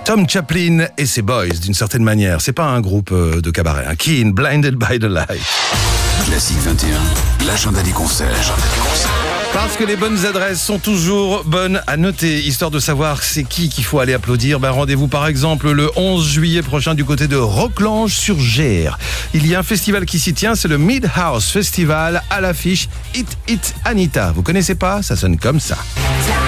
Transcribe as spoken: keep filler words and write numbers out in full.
Tom Chaplin et ses Boys, d'une certaine manière. C'est pas un groupe de cabaret. Hein. Keane, Blinded by the Light. Classique vingt et un, l'agenda des concerts. Parce que les bonnes adresses sont toujours bonnes à noter, histoire de savoir c'est qui qu'il faut aller applaudir. Ben, rendez-vous par exemple le onze juillet prochain du côté de Roquelange-sur-Gers. Il y a un festival qui s'y tient, c'est le Midhouse Festival, à l'affiche Hit Hit Anita. Vous connaissez pas? Ça sonne comme ça.